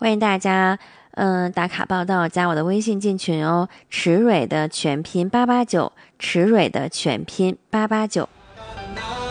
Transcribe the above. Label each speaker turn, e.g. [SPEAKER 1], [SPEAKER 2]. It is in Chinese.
[SPEAKER 1] 欢迎大家打卡报道，加我的微信进群哦。池蕊的全拼889，池蕊的全拼889。